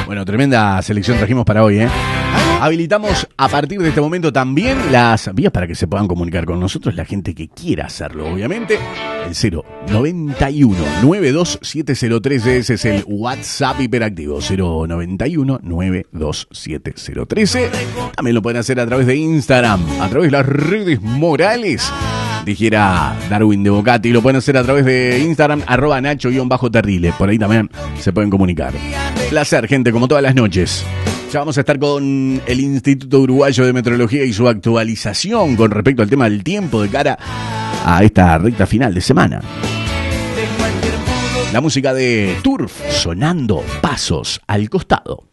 Bueno, tremenda selección trajimos para hoy, ¿eh? Habilitamos a partir de este momento también las vías para que se puedan comunicar con nosotros, la gente que quiera hacerlo, obviamente. El 091-92703, ese es el WhatsApp hiperactivo. 091-92703. También lo pueden hacer a través de Instagram, a través de las redes morales. Dijera Darwin de Bocati, lo pueden hacer a través de Instagram, @Nacho_Terrible. Por ahí también se pueden comunicar. Placer, gente, como todas las noches. Ya vamos a estar con el Instituto Uruguayo de Meteorología y su actualización con respecto al tema del tiempo de cara a esta recta final de semana. La música de Turf sonando Pasos al Costado.